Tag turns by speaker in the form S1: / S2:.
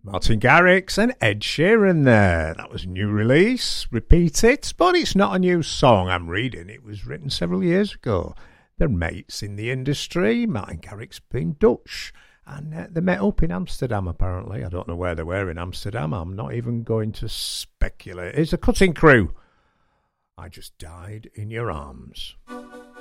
S1: Martin Garrix and Ed Sheeran there. That was a new release. Repeat It, but it's not a new song. I'm reading it was written several years ago. They're mates in the industry. Martin Garrix being Dutch. And they met up in Amsterdam, apparently. I don't know where they were in Amsterdam. I'm not even going to speculate. It's a Cutting Crew. I Just Died in Your Arms.